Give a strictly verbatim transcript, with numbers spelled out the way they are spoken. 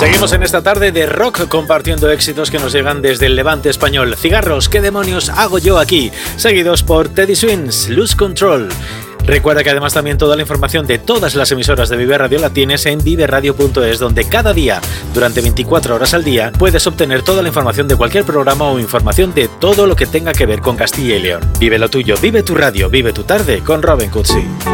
Seguimos en esta tarde de rock compartiendo éxitos que nos llegan desde el Levante español. Cigarros, ¿qué demonios hago yo aquí? Seguidos por Teddy Swims, Lose Control. Recuerda que además también toda la información de todas las emisoras de Vive Radio la tienes en vive radio punto es, donde cada día, durante veinticuatro horas al día, puedes obtener toda la información de cualquier programa o información de todo lo que tenga que ver con Castilla y León. Vive lo tuyo, vive tu radio, vive tu tarde con Robin Cutsi.